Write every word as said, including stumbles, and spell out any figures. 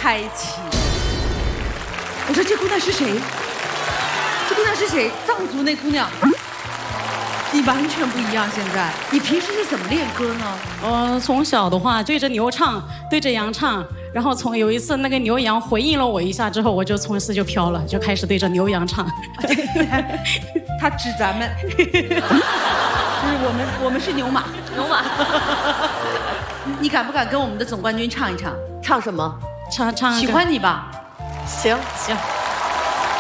开启。我说这姑娘是谁？这姑娘是谁？藏族那姑娘。你完全不一样，现在。你平时是怎么练歌呢？ 我从小的话对着牛唱，对着羊唱，然后从有一次那个牛羊回应了我一下之后，我就从此就飘了，就开始对着牛羊唱。 他指咱们，就是我们，我们是牛马， 牛马。 你敢不敢跟我们的总冠军唱一唱？ 唱什么？ 唱唱。 喜欢你吧。 行行。